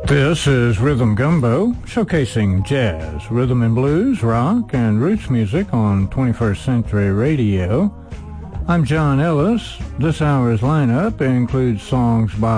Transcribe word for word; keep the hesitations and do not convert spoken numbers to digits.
This is Rhythm Gumbo, showcasing jazz, rhythm and blues, rock, and roots music on twenty-first Century Radio. I'm John Ellis. This hour's lineup includes songs by